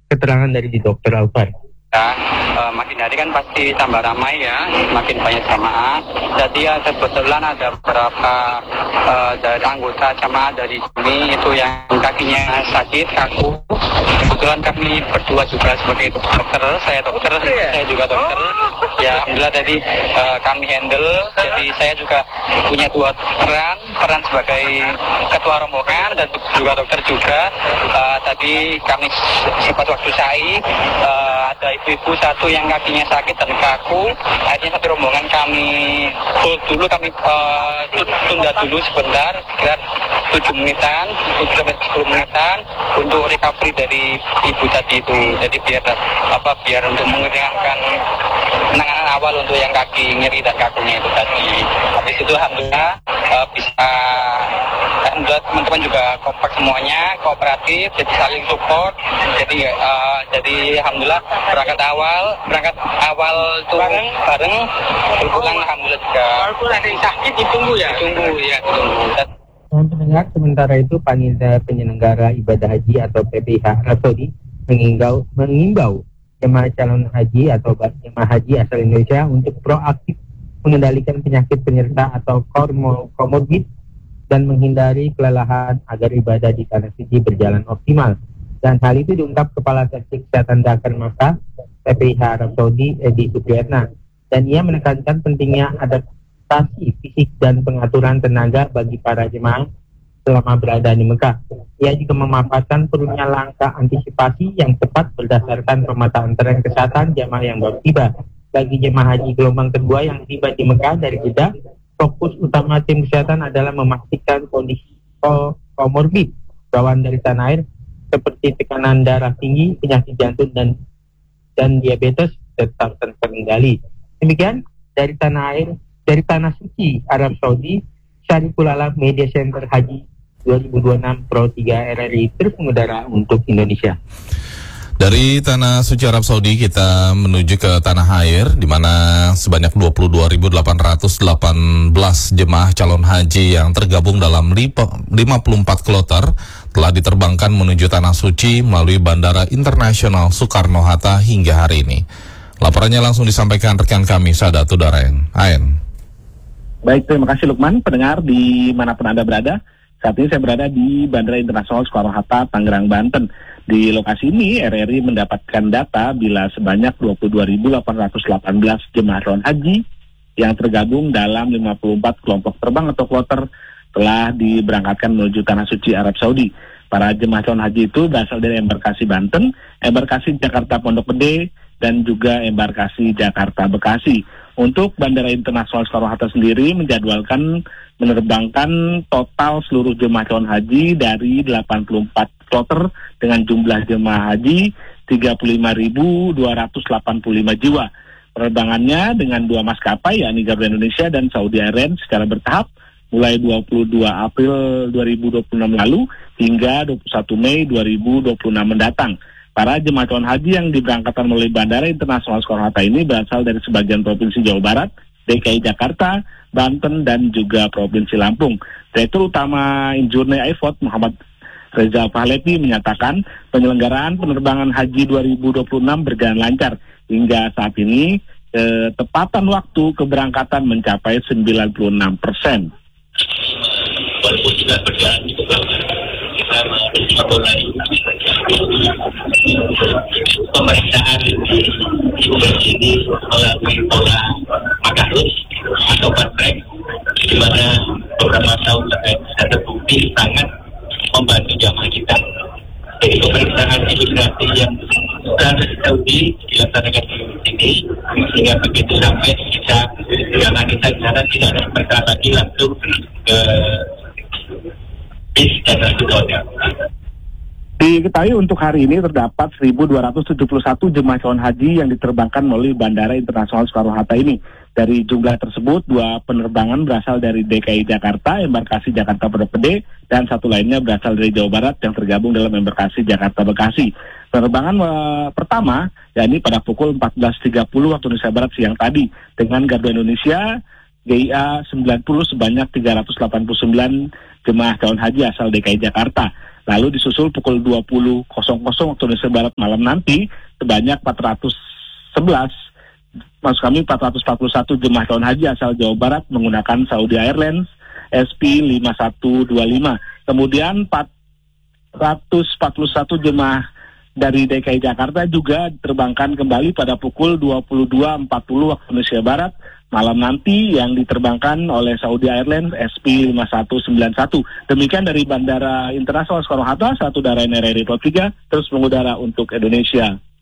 keterangan dari Dr. Alfar. Makin hari kan pasti tambah ramai ya, makin banyak jamaah. Jadi ya kebetulan ada beberapa dari anggota jamaah dari sini itu yang kakinya sakit, kaku. Kebetulan kami berdua juga sebagai dokter, saya juga dokter. Ya alhamdulillah tadi kami handle. Jadi saya juga punya dua peran sebagai ketua rombongan dan juga dokter juga. Tadi kami sempat waktu ada ibu-ibu satu yang kakinya sakit dan kaku, akhirnya satu rombongan kami hold dulu, kami tunda dulu sebentar, sekitar 7 menitan, 10 menitan untuk recovery dari ibu tadi itu. Jadi biar untuk meringankan penanganan awal untuk yang kaki nyeri dan kakunya itu tadi. Habis itu alhamdulillah alhamdulillah teman-teman juga kompak semuanya, kooperatif, jadi saling support. Jadi alhamdulillah berangkat awal itu bareng pulang alhamdulillah juga. Walaupun ada yang sakit ditunggu. Dan pendengar, sementara itu panitia penyelenggara ibadah haji atau PPIH Arab Saudi mengimbau jemaah calon haji atau jemaah haji asal Indonesia untuk proaktif mengendalikan penyakit penyerta atau komorbid dan menghindari kelelahan agar ibadah di tanah suci berjalan optimal. Dan hal itu diungkap Kepala Seksi Kesehatan Dakar Makkah PPIH Arab Saudi Edi Supriyatna, dan ia menekankan pentingnya adaptasi fisik dan pengaturan tenaga bagi para jemaah selama berada di Mekah. Ia juga memaparkan perlunya langkah antisipasi yang tepat berdasarkan pemetaan tren kesehatan jemaah yang baru tiba. Bagi jemaah haji gelombang kedua yang tiba di Mekah dari Jeddah, fokus utama tim kesehatan adalah memastikan kondisi komorbid bawaan dari tanah air seperti tekanan darah tinggi, penyakit jantung dan diabetes tetap terkendali. Demikian dari tanah suci Arab Saudi, Syariful Alam Media Center Haji 2026 Pro 3 RRI terus mengudara untuk Indonesia. Dari tanah suci Arab Saudi kita menuju ke tanah air, di mana sebanyak 22.818 jemaah calon haji yang tergabung dalam 54 kloter telah diterbangkan menuju tanah suci melalui Bandara Internasional Soekarno-Hatta hingga hari ini. Laporannya langsung disampaikan rekan kami Sadatul Darain. Ain. Baik, terima kasih Lukman. Pendengar dimanapun Anda berada, saat ini saya berada di Bandara Internasional Soekarno-Hatta, Tangerang, Banten. Di lokasi ini, RRI mendapatkan data bila sebanyak 22.818 jemaah calon haji yang tergabung dalam 54 kelompok terbang atau kloter telah diberangkatkan menuju Tanah Suci Arab Saudi. Para jemaah calon haji itu berasal dari embarkasi Banten, embarkasi Jakarta Pondok Gede, dan juga embarkasi Jakarta Bekasi. Untuk Bandara Internasional Soekarno-Hatta sendiri menjadwalkan menerbangkan total seluruh jemaah calon haji dari 84 kloter dengan jumlah jemaah haji 35.285 jiwa. Penerbangannya dengan dua maskapai, yakni Garuda Indonesia dan Saudi Airlines secara bertahap mulai 22 April 2026 lalu hingga 21 Mei 2026 mendatang. Para jemaah calon haji yang diberangkatkan melalui Bandara Internasional Soekarno-Hatta ini berasal dari sebagian provinsi Jawa Barat, DKI Jakarta, Banten, dan juga Provinsi Lampung. Direktur Utama Injurne Airport Muhammad Reza Fahlevi menyatakan penyelenggaraan penerbangan haji 2026 berjalan lancar. Hingga saat ini tepatan waktu keberangkatan mencapai 96%. Walaupun tidak berjalan cukup lama, kita mulai pemeriksaan di sini melalui pola Makarus atau Patrek, di mana beberapa tahun sudah terbukti sangat membantu jamaah kita. Jadi pemeriksaan imigrasi yang dari Saudi dilaksanakan di sini, sehingga begitu sampai jamaah kita di sana tidak ada perkara lagi langsung ke bis dan hotel. Diketahui untuk hari ini terdapat 1.271 jemaah calon haji yang diterbangkan melalui Bandara Internasional Soekarno-Hatta ini. Dari jumlah tersebut, 2 penerbangan berasal dari DKI Jakarta, embarkasi Jakarta Pondok Gede, dan satu lainnya berasal dari Jawa Barat yang tergabung dalam embarkasi Jakarta Bekasi. Penerbangan pertama, yakni pada pukul 14.30 waktu Indonesia Barat siang tadi, dengan Garuda Indonesia GIA 90 sebanyak 389 jemaah calon haji asal DKI Jakarta. Lalu disusul pukul 20.00 waktu Indonesia Barat malam nanti sebanyak 441 jemaah calon haji asal Jawa Barat menggunakan Saudi Airlines SP5125. Kemudian 441 jemaah dari DKI Jakarta juga diterbangkan kembali pada pukul 22.40 waktu Indonesia Barat malam nanti yang diterbangkan oleh Saudi Airlines SP5191. Demikian dari Bandara Internasional Soekarno-Hatta, satu udara RRI 3 terus mengudara untuk Indonesia.